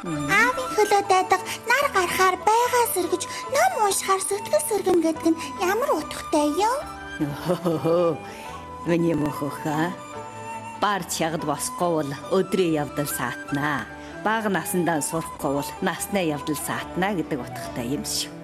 Аавын хөлөө дайдаг нар гарахаар байгаа сэргэж ном уушхаар сэтгэл сэргэн гэдэг нь ямар утгатай юу? Миний мөхөха бар чагд босхгүй бол өдрийн явдал саатнаа. Бага насандаа сурахгүй бол насны явдал саатнаа гэдэг утгатай юм шүү.